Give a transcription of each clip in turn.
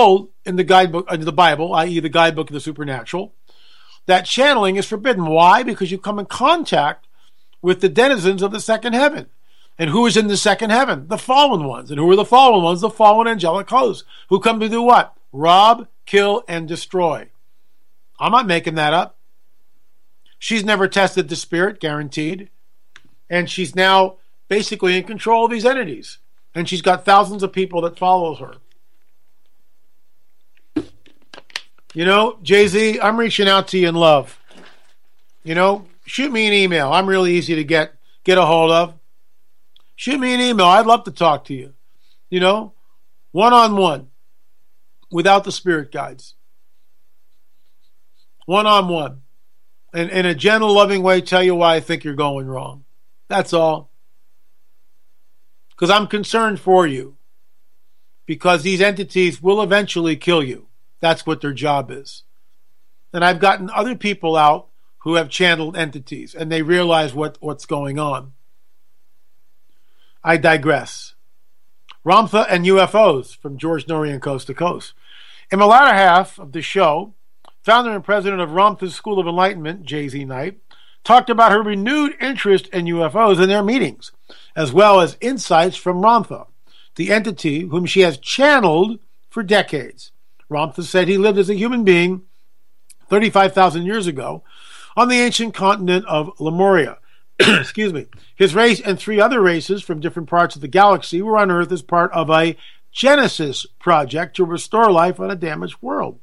told in the guidebook, in the Bible, i.e. the guidebook of the supernatural, that channeling is forbidden. Why? Because you come in contact with the denizens of the second heaven. And who is in the second heaven? The fallen ones. And who are the fallen ones? The fallen angelic hosts, who come to do what? Rob, kill, and destroy. I'm not making that up. She's never tested the spirit, guaranteed. And she's now basically in control of these entities. And she's got thousands of people that follow her. You know, Jay-Z, I'm reaching out to you in love. You know, shoot me an email. I'm really easy to get a hold of. Shoot me an email. I'd love to talk to you. You know, one-on-one, without the spirit guides. One-on-one. And in a gentle, loving way, tell you why I think you're going wrong. That's all. Because I'm concerned for you. Because these entities will eventually kill you. That's what their job is. And I've gotten other people out who have channeled entities, and they realize what's going on. I digress. Ramtha and UFOs from George Norian, Coast to Coast. In the latter half of the show, founder and president of Ramtha's School of Enlightenment, Jay-Z Knight, talked about her renewed interest in UFOs in their meetings, as well as insights from Ramtha, the entity whom she has channeled for decades. Ramtha said he lived as a human being 35,000 years ago on the ancient continent of Lemuria. Excuse me. His race and 3 other races from different parts of the galaxy were on Earth as part of a Genesis project to restore life on a damaged world.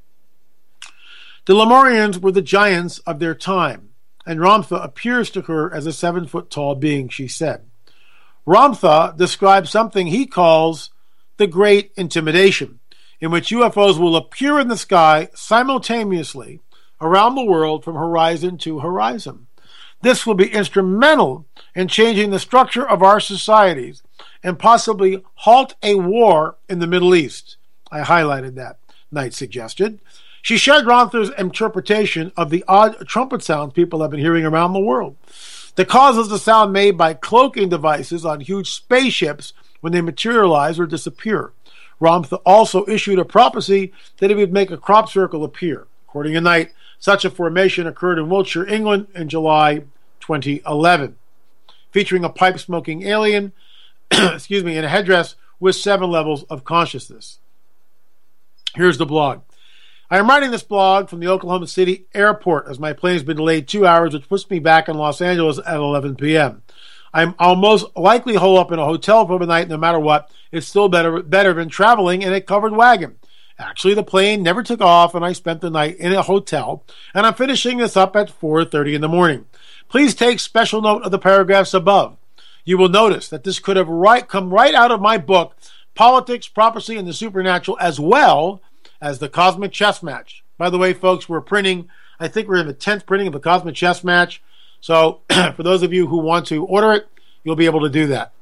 The Lemurians were the giants of their time, and Ramtha appears to her as a 7-foot-tall being, she said. Ramtha describes something he calls the Great Intimidation, in which UFOs will appear in the sky simultaneously around the world from horizon to horizon. This will be instrumental in changing the structure of our societies and possibly halt a war in the Middle East. I highlighted that, Knight suggested. She shared Ramtha's interpretation of the odd trumpet sounds people have been hearing around the world. The cause is the sound made by cloaking devices on huge spaceships when they materialize or disappear. Ramtha also issued a prophecy that it would make a crop circle appear. According to Knight, such a formation occurred in Wiltshire, England in July 2011, featuring a pipe-smoking alien in a headdress with 7 levels of consciousness. Here's the blog. I am writing this blog from the Oklahoma City airport as my plane has been delayed 2 hours, which puts me back in Los Angeles at 11 p.m. I'll most likely hole up in a hotel for the night no matter what. It's still better than traveling in a covered wagon. Actually, the plane never took off, and I spent the night in a hotel, and I'm finishing this up at 4:30 in the morning. Please take special note of the paragraphs above. You will notice that this could have come right out of my book, Politics, Prophecy, and the Supernatural, as well as the Cosmic Chess Match. By the way, folks, we're printing, I think we're in the 10th printing of the Cosmic Chess Match. So for those of you who want to order it, you'll be able to do that.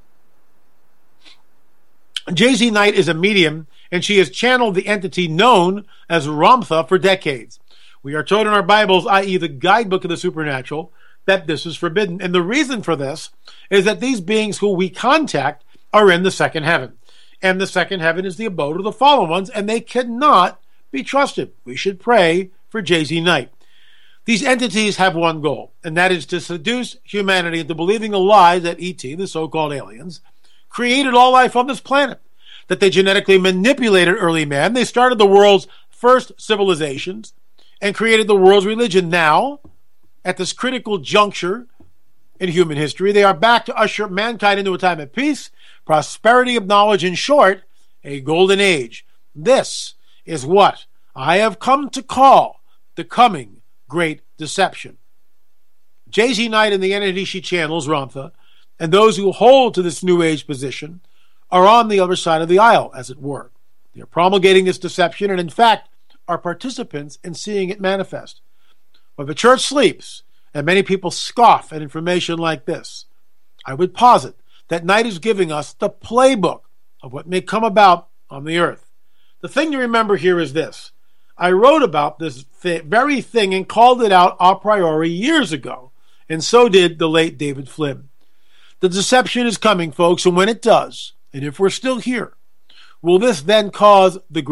Jay-Z Knight is a medium, and she has channeled the entity known as Ramtha for decades. We are told in our Bibles, i.e. the guidebook of the supernatural, that this is forbidden. And the reason for this is that these beings who we contact are in the second heaven. And the second heaven is the abode of the fallen ones, and they cannot be trusted. We should pray for Jay-Z Knight. These entities have one goal, and that is to seduce humanity into believing a lie that E.T., the so-called aliens, created all life on this planet, that they genetically manipulated early man. They started the world's first civilizations and created the world's religion. Now, at this critical juncture in human history, they are back to usher mankind into a time of peace, prosperity of knowledge, in short, a golden age. This is what I have come to call the coming Great Deception. Jay-Z Knight and the entity she channels, Ramtha, and those who hold to this New Age position are on the other side of the aisle, as it were. They are promulgating this deception and, in fact, are participants in seeing it manifest. But the church sleeps, and many people scoff at information like this. I would posit that Knight is giving us the playbook of what may come about on the earth. The thing to remember here is this. I wrote about this very thing and called it out a priori years ago, and so did the late David Flynn. The deception is coming, folks, and when it does, and if we're still here, will this then cause the